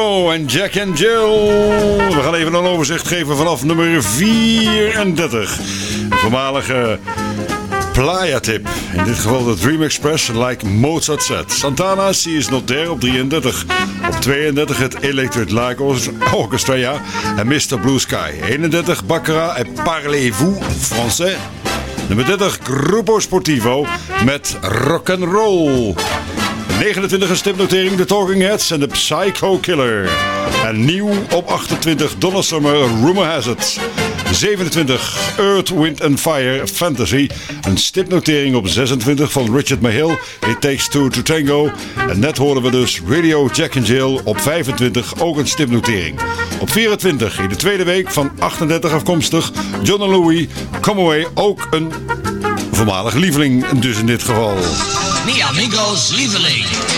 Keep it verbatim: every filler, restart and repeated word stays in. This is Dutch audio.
Mingo en Jack and Jill. We gaan even een overzicht geven vanaf nummer vierendertig. Een voormalige Playa-tip. In dit geval de Dream Express, like Mozart said. Santana, She is Not There op drieëndertig. Op tweeëndertig het Electric Light Orchestra, ja. En mister Blue Sky. eenendertig Baccarat et Parlez-vous français. Nummer dertig Grupo Sportivo met Rock'n'Roll. negenentwintig een stipnotering de Talking Heads en de Psycho Killer. En nieuw op achtentwintig Donna Summer, Rumor Has It. zevenentwintig Earth, Wind and Fire, Fantasy. Een stipnotering op zesentwintig van Richard Mahill, It Takes Two to Tango. En net hoorden we dus Radio Jack and Jill op vijfentwintig, ook een stipnotering. Op vierentwintig, in de tweede week van achtendertig afkomstig, John and Louis, Come Away, ook een voormalig lieveling dus in dit geval. Mi amigos lieveling.